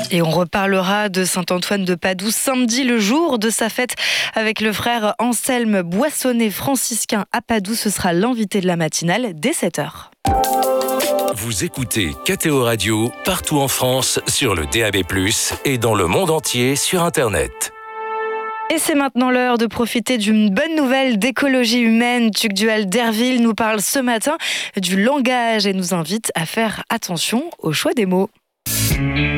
Et on reparlera de Saint-Antoine de Padoue samedi, le jour de sa fête, avec le frère Anselme Boissonnet, franciscain à Padoue. Ce sera l'invité de la matinale dès 7h. Vous écoutez KTO Radio partout en France sur le DAB+, et dans le monde entier sur Internet. Et c'est maintenant l'heure de profiter d'une bonne nouvelle d'écologie humaine. Tugdual Derville nous parle ce matin du langage et nous invite à faire attention au choix des mots.